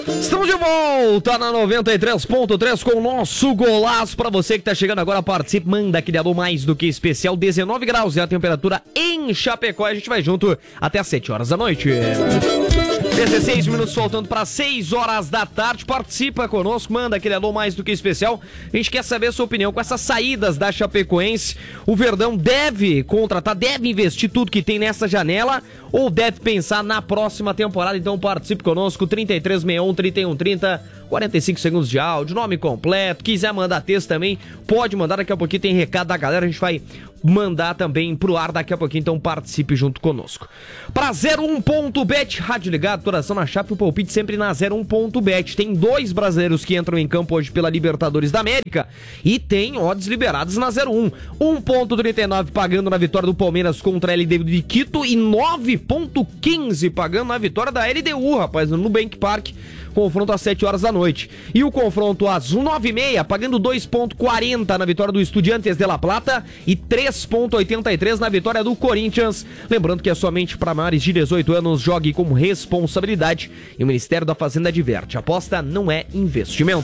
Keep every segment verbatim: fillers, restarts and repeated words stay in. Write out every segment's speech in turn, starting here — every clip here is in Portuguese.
Estamos de volta na noventa e três ponto três com o nosso golaço. Para você que tá chegando agora, participe, manda aquele alô mais do que especial. dezenove graus é a temperatura em Chapecó. A gente vai junto até às sete horas da noite. dezesseis minutos faltando para seis horas da tarde. Participa conosco, manda aquele alô mais do que especial. A gente quer saber a sua opinião com essas saídas da Chapecoense. O Verdão deve contratar, deve investir tudo que tem nessa janela ou deve pensar na próxima temporada? Então participe conosco, trinta e três sessenta e um, trinta e um trinta, quarenta e cinco segundos de áudio, nome completo. Quiser mandar texto também, pode mandar. Daqui a pouquinho tem recado da galera, a gente vai mandar também pro ar daqui a pouquinho, então participe junto conosco. Pra zero um ponto bet, rádio ligado, coração na Chape, o palpite sempre na zero um ponto bet. Tem dois brasileiros que entram em campo hoje pela Libertadores da América e tem odds liberados na zero um. um ponto trinta e nove pagando na vitória do Palmeiras contra a L D U de Quito e nove ponto quinze pagando na vitória da L D U, rapaz, no Nubank Park. Confronto às sete horas da noite. E o confronto às nove e meia, pagando dois ponto quarenta na vitória do Estudiantes de La Plata e três ponto oitenta e três na vitória do Corinthians. Lembrando que é somente para maiores de dezoito anos, jogue com responsabilidade. E o Ministério da Fazenda adverte: aposta não é investimento.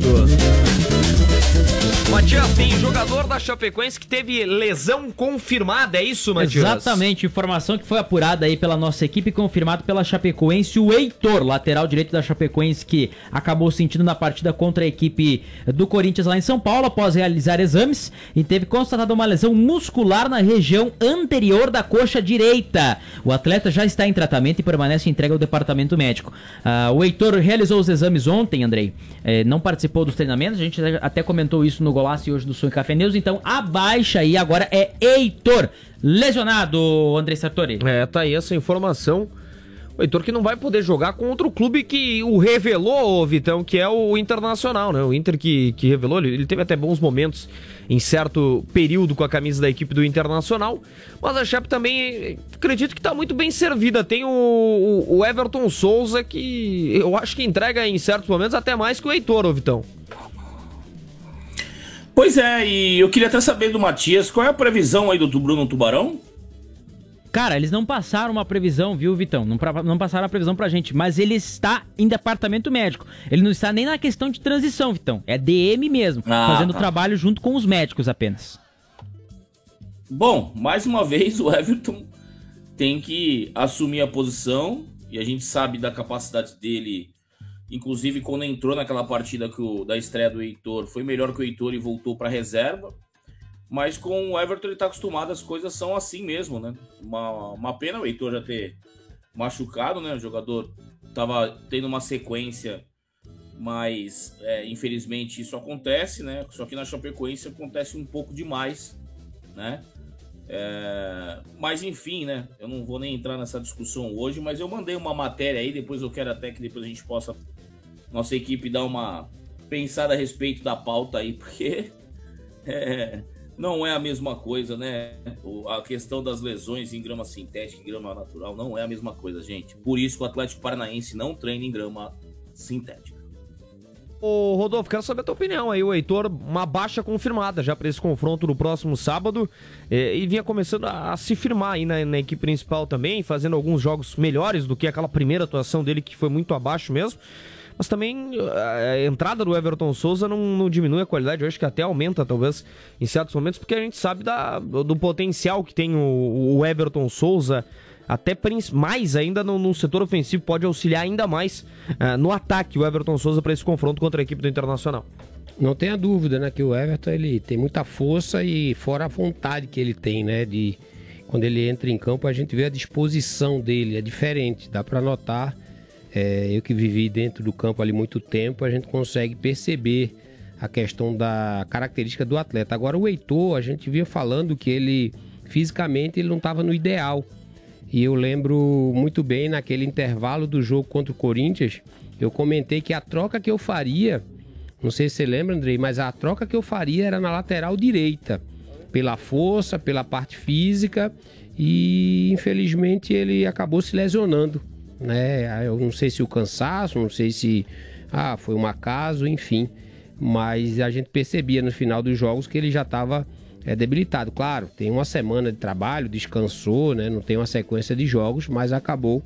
Matias, tem jogador da Chapecoense que teve lesão confirmada, é isso, Matias? Exatamente, informação que foi apurada aí pela nossa equipe, confirmado pela Chapecoense, o Heitor, lateral direito da Chapecoense, que acabou sentindo na partida contra a equipe do Corinthians lá em São Paulo, após realizar exames, e teve constatada uma lesão muscular na região anterior da coxa direita. O atleta já está em tratamento e permanece entregue ao departamento médico. Uh, o Heitor realizou os exames ontem, Andrei, eh, não participou dos treinamentos, a gente até comentou isso no Golaço hoje do Sul e Café News, então a baixa aí agora é Heitor, lesionado, André Sartori. É, tá aí essa informação. O Heitor que não vai poder jogar contra o clube que o revelou, Vitão, que é o Internacional, né? O Inter que, que revelou, ele, ele teve até bons momentos em certo período com a camisa da equipe do Internacional, mas a Chape também, acredito que tá muito bem servida. Tem o, o, o Everton Souza, que eu acho que entrega em certos momentos até mais que o Heitor, ô Vitão. Pois é, e eu queria até saber do Matias, qual é a previsão aí do Bruno Tubarão? Cara, eles não passaram uma previsão, viu, Vitão? Não, pra, não passaram a previsão pra gente, mas ele está em departamento médico. Ele não está nem na questão de transição, Vitão. É D M mesmo, ah, fazendo tá. trabalho junto com os médicos apenas. Bom, mais uma vez o Everton tem que assumir a posição, e a gente sabe da capacidade dele. Inclusive, quando entrou naquela partida que o, da estreia do Heitor, foi melhor que o Heitor e voltou para reserva. Mas com o Everton ele tá acostumado, as coisas são assim mesmo, né? Uma, uma pena o Heitor já ter machucado, né? O jogador tava tendo uma sequência, mas é, infelizmente isso acontece, né? Só que na Chapecoense acontece um pouco demais, né? É, mas enfim, né? Eu não vou nem entrar nessa discussão hoje, mas eu mandei uma matéria aí, depois eu quero até que depois a gente possa, nossa equipe, dar uma pensada a respeito da pauta aí, porque é, não é a mesma coisa, né? A questão das lesões em grama sintética e grama natural não é a mesma coisa, gente. Por isso que o Atlético Paranaense não treina em grama sintética. Ô Rodolfo, quero saber a tua opinião aí. O Heitor, uma baixa confirmada já para esse confronto no próximo sábado, eh, e vinha começando a, a se firmar aí na, na equipe principal também, fazendo alguns jogos melhores do que aquela primeira atuação dele, que foi muito abaixo mesmo. Mas também a entrada do Everton Souza não, não diminui a qualidade, eu acho que até aumenta talvez em certos momentos, porque a gente sabe da, do potencial que tem o, o Everton Souza, até mais ainda no, no setor ofensivo, pode auxiliar ainda mais uh, no ataque o Everton Souza para esse confronto contra a equipe do Internacional. Não tenha dúvida, né, que o Everton ele tem muita força e fora a vontade que ele tem, né, de quando ele entra em campo a gente vê a disposição dele, é diferente, dá para notar. É, eu que vivi dentro do campo ali muito tempo, a gente consegue perceber a questão da característica do atleta. Agora o Heitor, a gente via falando que ele fisicamente ele não estava no ideal. E eu lembro muito bem naquele intervalo do jogo contra o Corinthians, eu comentei que a troca que eu faria, não sei se você lembra, Andrei, mas a troca que eu faria era na lateral direita, pela força, pela parte física, e infelizmente ele acabou se lesionando. Né? Eu não sei se o cansaço, não sei se ah, foi um acaso, enfim, mas a gente percebia no final dos jogos que ele já estava é, debilitado. Claro, tem uma semana de trabalho, descansou, né? Não tem uma sequência de jogos, mas acabou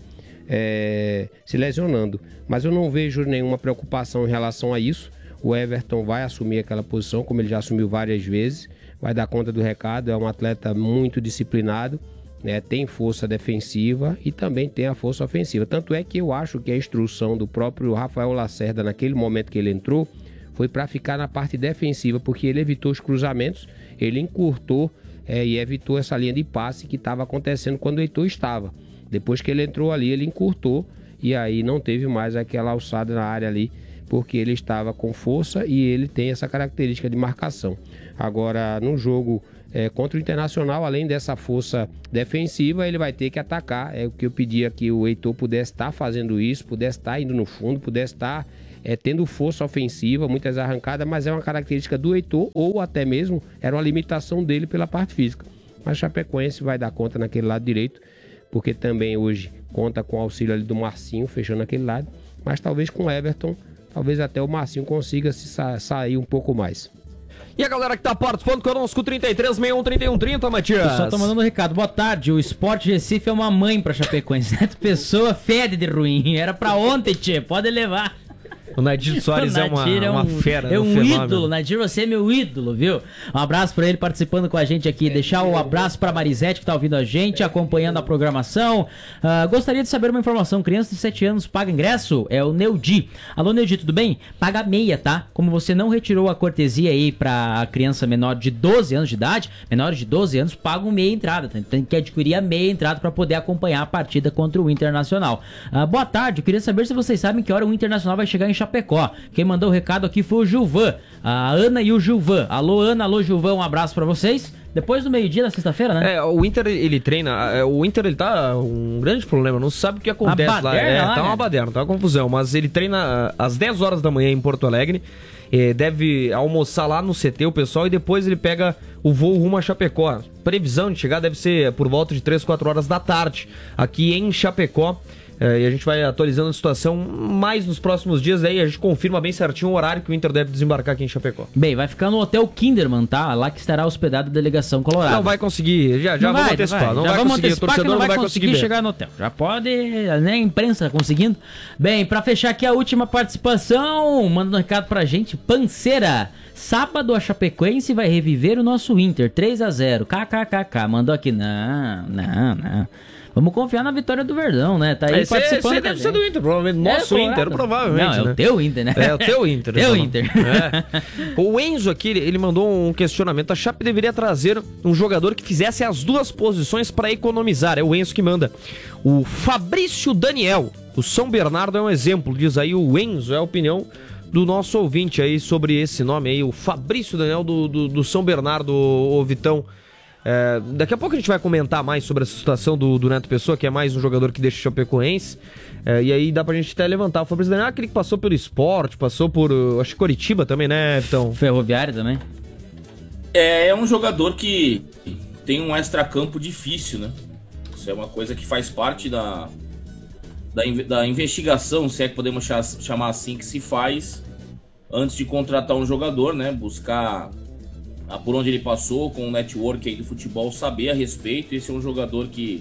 é, se lesionando. Mas eu não vejo nenhuma preocupação em relação a isso. O Everton vai assumir aquela posição, como ele já assumiu várias vezes, vai dar conta do recado, é um atleta muito disciplinado, né? Tem força defensiva e também tem a força ofensiva. Tanto é que eu acho que a instrução do próprio Rafael Lacerda, naquele momento que ele entrou, foi para ficar na parte defensiva, porque ele evitou os cruzamentos, ele encurtou é, e evitou essa linha de passe que estava acontecendo quando o Heitor estava. Depois que ele entrou ali, ele encurtou e aí não teve mais aquela alçada na área ali, porque ele estava com força e ele tem essa característica de marcação. Agora, no jogo é, contra o Internacional, além dessa força defensiva, ele vai ter que atacar. É o que eu pedia que o Heitor pudesse estar fazendo isso, pudesse estar indo no fundo, pudesse estar é, tendo força ofensiva, muitas arrancadas, mas é uma característica do Heitor, ou até mesmo era uma limitação dele pela parte física. Mas Chapecoense vai dar conta naquele lado direito, porque também hoje conta com o auxílio ali do Marcinho, fechando aquele lado, mas talvez com o Everton, talvez até o Marcinho consiga se sa- sair um pouco mais. E a galera que tá participando conosco, trinta e três, sessenta e um, trinta e um, trinta, Matias. Eu só tô mandando um recado. Boa tarde, o Sport Recife é uma mãe pra Chapecoense. Neto Pessoa fede de ruim. Era pra ontem, tchê. Pode levar. O Nadir Soares é uma, é uma um, fera. É um fenômeno. ídolo, Nadir, você é meu ídolo, viu? Um abraço pra ele participando com a gente aqui. Deixar o um abraço pra Marisete que tá ouvindo a gente, acompanhando a programação. Uh, gostaria de saber uma informação. Criança de sete anos paga ingresso? É o Neudi. Alô, Neudi, tudo bem? Paga meia, tá? Como você não retirou a cortesia aí pra criança menor de doze anos de idade, menores de doze anos pagam meia entrada. Tá? Tem que adquirir a meia entrada pra poder acompanhar a partida contra o Internacional. Uh, boa tarde, eu queria saber se vocês sabem que hora o Internacional vai chegar em Chapecó. Quem mandou o recado aqui foi o Gilvan, a Ana e o Gilvan. Alô, Ana, alô, Gilvan, um abraço pra vocês. Depois do meio-dia da sexta-feira, né? É, o Inter, ele treina, o Inter, ele tá um grande problema, não sabe o que acontece lá. É, lá, tá uma baderna, tá uma confusão, mas ele treina às dez horas da manhã em Porto Alegre, é, deve almoçar lá no C T o pessoal e depois ele pega o voo rumo a Chapecó. Previsão de chegar deve ser por volta de três, quatro horas da tarde, aqui em Chapecó. É, e a gente vai atualizando a situação mais nos próximos dias, aí a gente confirma bem certinho o horário que o Inter deve desembarcar aqui em Chapecó. Bem, vai ficar no Hotel Kinderman, tá? Lá que estará hospedado a delegação colorada. Não vai conseguir, já, já não vamos vai, antecipar, não vai, não já vai vamos conseguir, antecipar o torcedor que não vai, não vai conseguir, conseguir chegar no hotel. Já pode, né, a imprensa tá conseguindo. Bem, pra fechar aqui a última participação, manda um recado pra gente, Panceira. Sábado a Chapecoense vai reviver o nosso Inter, três a zero, kkkk, mandou aqui, não, não, não. Vamos confiar na vitória do Verdão, né? Tá aí esse, participando. Esse deve ser do Inter, provavelmente. Nosso é, Inter, provavelmente. Não, é né? o teu Inter, né? É o teu Inter. Teu Inter. É. O Enzo aqui, ele mandou um questionamento. A Chape deveria trazer um jogador que fizesse as duas posições para economizar. É o Enzo que manda. O Fabrício Daniel, o São Bernardo é um exemplo. Diz aí o Enzo, é a opinião do nosso ouvinte aí sobre esse nome aí. O Fabrício Daniel do, do, do São Bernardo, o Vitão. É, daqui a pouco a gente vai comentar mais sobre essa situação do, do Neto Pessoa, que é mais um jogador que deixa o Chapecoense. É, e aí dá pra gente até levantar. O Fabrício Daniel é aquele que passou pelo Sport, passou por, acho que Coritiba também, né, Vitão? Ferroviário também. É, é um jogador que tem um extracampo difícil, né? Isso é uma coisa que faz parte da, da, da investigação, se é que podemos chamar assim, que se faz antes de contratar um jogador, né? Buscar por onde ele passou, com o network aí do futebol, saber a respeito. Esse é um jogador que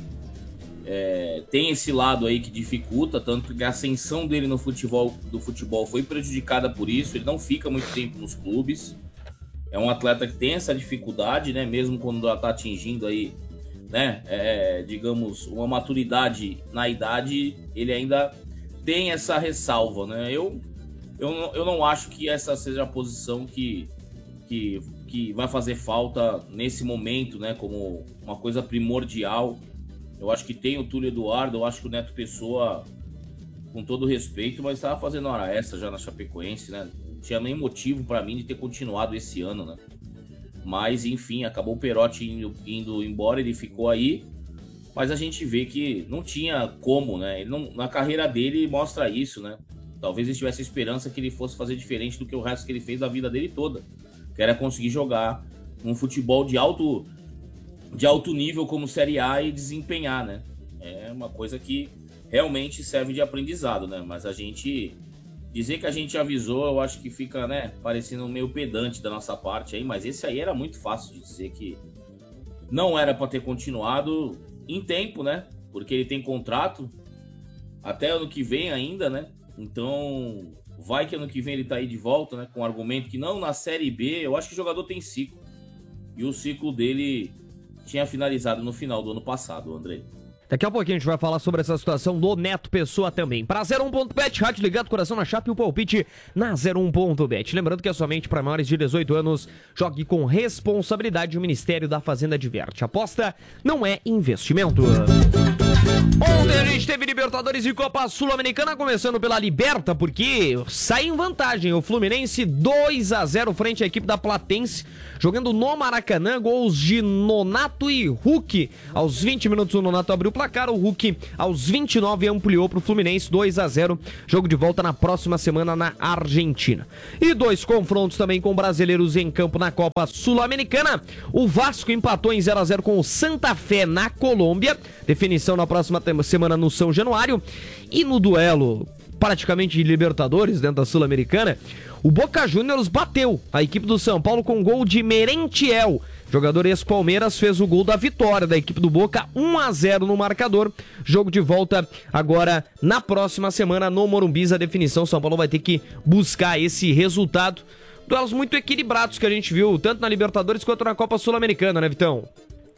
é, tem esse lado aí que dificulta, tanto que a ascensão dele no futebol, do futebol foi prejudicada por isso. Ele não fica muito tempo nos clubes. É um atleta que tem essa dificuldade, né? Mesmo quando já está atingindo aí, né? É, digamos, uma maturidade na idade, ele ainda tem essa ressalva, né? Eu, eu, eu não acho que essa seja a posição que, que que vai fazer falta nesse momento, né, como uma coisa primordial. Eu acho que tem o Túlio Eduardo, eu acho que o Neto Pessoa, com todo respeito, mas estava fazendo hora extra já na Chapecoense, né? Não tinha nem motivo para mim de ter continuado esse ano, né? Mas, enfim, acabou o Perotti indo, indo embora, ele ficou aí, mas a gente vê que não tinha como, né? Ele não, na carreira dele mostra isso, né? Talvez ele tivesse esperança que ele fosse fazer diferente do que o resto que ele fez da vida dele toda, que era conseguir jogar um futebol de alto, de alto nível como Série A e desempenhar, né? É uma coisa que realmente serve de aprendizado, né? Mas a gente dizer que a gente avisou, eu acho que fica, né, parecendo meio pedante da nossa parte aí, mas esse aí era muito fácil de dizer que não era para ter continuado em tempo, né? Porque ele tem contrato até ano que vem ainda, né? Então, vai que ano que vem ele tá aí de volta, né? Com o argumento que não, na Série B, eu acho que o jogador tem ciclo. E o ciclo dele tinha finalizado no final do ano passado, André. Daqui a pouquinho a gente vai falar sobre essa situação do Neto Pessoa também. Para zero um ponto bet, rádio ligado, coração na chapa e o palpite na zero um ponto bet. Lembrando que é somente para maiores de dezoito anos. Jogue com responsabilidade, o Ministério da Fazenda adverte. Aposta não é investimento. Ontem a gente teve Libertadores e Copa Sul-Americana, começando pela Liberta, porque sai em vantagem o Fluminense dois a zero frente à equipe da Platense, jogando no Maracanã, gols de Nonato e Hulk. Aos vinte minutos o Nonato abriu o placar, o Hulk aos vinte e nove ampliou para o Fluminense dois a zero, jogo de volta na próxima semana na Argentina. E dois confrontos também com brasileiros em campo na Copa Sul-Americana. O Vasco empatou em zero a zero com o Santa Fé na Colômbia, definição na próxima semana no São Januário. E no duelo praticamente de Libertadores dentro da Sul-Americana, o Boca Juniors bateu a equipe do São Paulo com gol de Merentiel. Jogador ex-Palmeiras fez o gol da vitória da equipe do Boca, um a zero no marcador. Jogo de volta agora na próxima semana no Morumbi. A definição, São Paulo vai ter que buscar esse resultado. Duelos muito equilibrados que a gente viu tanto na Libertadores quanto na Copa Sul-Americana, né, Vitão?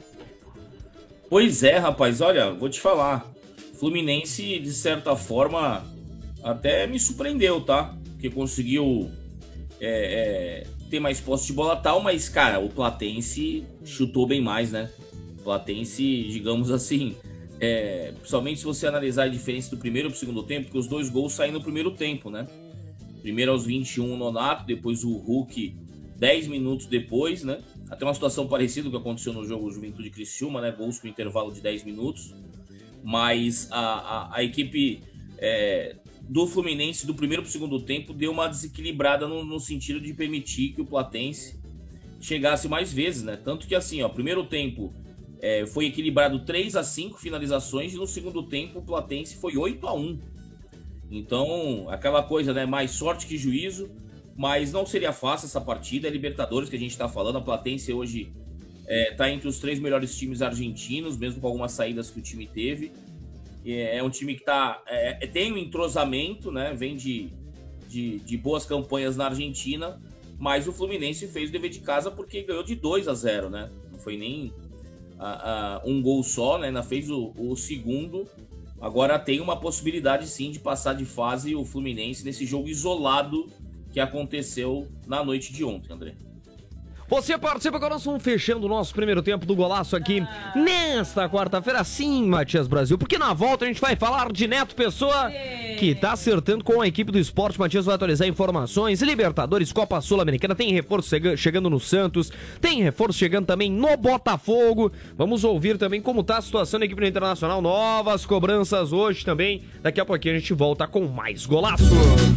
Pois é, rapaz, olha, vou te falar. Fluminense, de certa forma, até me surpreendeu, tá? Porque conseguiu é, é, ter mais posse de bola e tal, mas, cara, o Platense chutou bem mais, né? O Platense, digamos assim, é, principalmente se você analisar a diferença do primeiro pro segundo tempo, porque os dois gols saem no primeiro tempo, né? Primeiro aos vinte e um o Nonato, depois o Hulk dez minutos depois, né? Até uma situação parecida com o que aconteceu no jogo Juventude Criciúma, né? Gols com intervalo de dez minutos. Mas a, a, a equipe é, do Fluminense, do primeiro para o segundo tempo, deu uma desequilibrada no, no sentido de permitir que o Platense chegasse mais vezes, né? Tanto que assim, ó, primeiro tempo é, foi equilibrado três a cinco finalizações e no segundo tempo o Platense foi oito a um. Então, aquela coisa, né? Mais sorte que juízo. Mas não seria fácil essa partida, é Libertadores que a gente está falando, a Platense hoje está é, entre os três melhores times argentinos, mesmo com algumas saídas que o time teve. É, é um time que tá, é, tem um entrosamento, né? Vem de, de, de boas campanhas na Argentina, mas o Fluminense fez o dever de casa porque ganhou de dois a zero, né? Não foi nem a, a, um gol só, né? Ainda fez o, o segundo. Agora tem uma possibilidade sim de passar de fase o Fluminense nesse jogo isolado que aconteceu na noite de ontem, André. Você participa agora, nós fechando o nosso primeiro tempo do golaço aqui nesta quarta-feira, sim, Matias Brasil, porque na volta a gente vai falar de Neto Pessoa, que tá acertando com a equipe do esporte. Matias vai atualizar informações, Libertadores, Copa Sul-Americana, tem reforço chegando no Santos, tem reforço chegando também no Botafogo. Vamos ouvir também como tá a situação da equipe do Internacional, novas cobranças hoje também. Daqui a pouquinho a gente volta com mais golaço.